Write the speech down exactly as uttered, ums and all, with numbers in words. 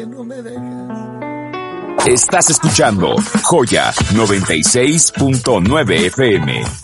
que no me dejas. Estás escuchando Joya noventa y seis punto nueve F M.